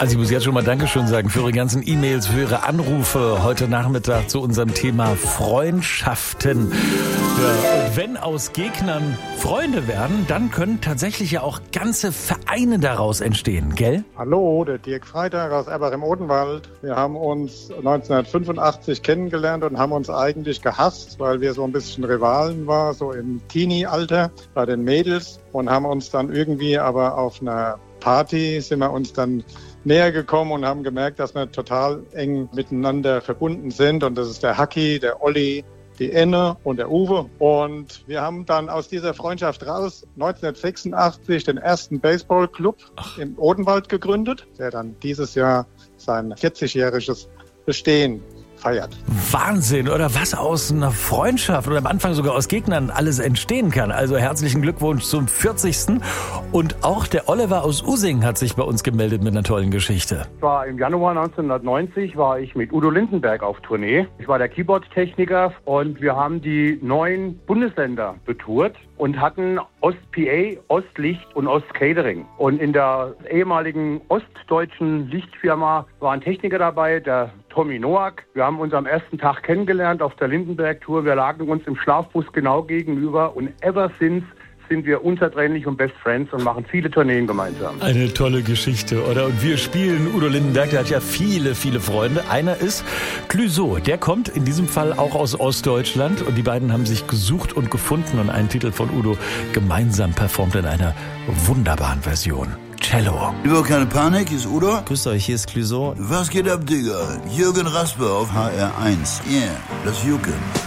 Also ich muss jetzt schon mal Dankeschön sagen für Ihre ganzen E-Mails, für Ihre Anrufe heute Nachmittag zu unserem Thema Freundschaften. Ja, und wenn aus Gegnern Freunde werden, dann können tatsächlich ja auch ganze Vereine daraus entstehen, gell? Hallo, der Dirk Freitag aus Erbach im Odenwald. Wir haben uns 1985 kennengelernt und haben uns eigentlich gehasst, weil wir so ein bisschen Rivalen waren, so im Teenie-Alter bei den Mädels, und haben uns dann irgendwie aber auf einer Party sind wir uns dann näher gekommen und haben gemerkt, dass wir total eng miteinander verbunden sind. Und das ist der Hacki, der Olli, die Enne und der Uwe. Und wir haben dann aus dieser Freundschaft raus 1986 den ersten Baseballclub im Odenwald gegründet, der dann dieses Jahr sein 40-jähriges Bestehen feiert. Wahnsinn, oder was aus einer Freundschaft oder am Anfang sogar aus Gegnern alles entstehen kann. Also herzlichen Glückwunsch zum 40. Und auch der Oliver aus Using hat sich bei uns gemeldet mit einer tollen Geschichte. Im Januar 1990 war ich mit Udo Lindenberg auf Tournee. Ich war der Keyboard-Techniker und wir haben die 9 Bundesländer betourt und hatten Ost-PA, Ostlicht und Ost-Catering. Und in der ehemaligen ostdeutschen Lichtfirma war ein Techniker dabei, der Tommy Noack. Wir haben uns am ersten Tag kennengelernt auf der Lindenberg-Tour. Wir lagen uns im Schlafbus genau gegenüber und ever since sind wir unzertrennlich und Best Friends und machen viele Tourneen gemeinsam. Eine tolle Geschichte, oder? Und wir spielen Udo Lindenberg, der hat ja viele, viele Freunde. Einer ist Clouseau, der kommt in diesem Fall auch aus Ostdeutschland und die beiden haben sich gesucht und gefunden und einen Titel von Udo gemeinsam performt in einer wunderbaren Version. Cello. Überhaupt keine Panik, hier ist Udo. Grüßt euch, hier ist Clouseau. Was geht ab, Digga? Jürgen Rasper auf HR1. Yeah, das Jucken.